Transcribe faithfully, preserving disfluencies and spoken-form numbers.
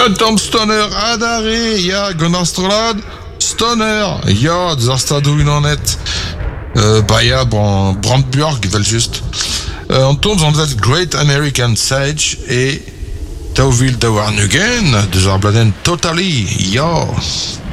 Tom Stoner adare, ja, Gunnar Strolad, Stoner, ja, der staat unan net. Uh, bah ja, bon, Brandburg, wel just. Uh, an tom zan dat Great American Sage e Tauville Dawarnugen, deus ar bladen Totally, ja.